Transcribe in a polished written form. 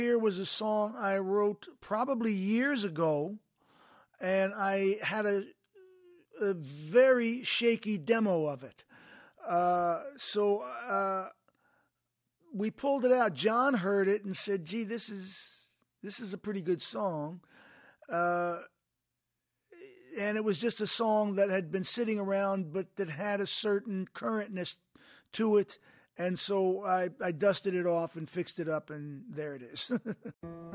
Here was a song I wrote probably years ago, and I had a very shaky demo of it. So we pulled it out. John heard it and said, "Gee, this is a pretty good song." And it was just a song that had been sitting around, but that had a certain currentness to it. And so I dusted it off and fixed it up, and there it is.